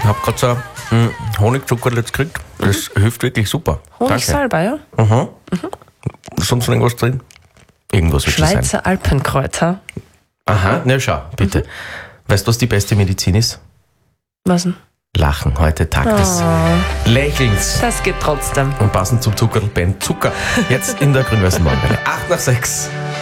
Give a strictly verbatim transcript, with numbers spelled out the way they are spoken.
Ich habe gerade so ein Honigzuckerl jetzt gekriegt. Das mhm. hilft wirklich super. Honigsalbe, ja? Mhm. Mhm. Sonst noch irgendwas drin? Irgendwas wird Schweizer sein. Alpenkräuter. Aha, na schau, bitte. Mhm. Weißt du, was die beste Medizin ist? Was denn? Lachen, heute Tag oh. des Lächelns. Das geht trotzdem. Und passend zum Zuckerl, Ben Zucker. Jetzt in der grün-weißen Morgenwelle. acht nach sechs.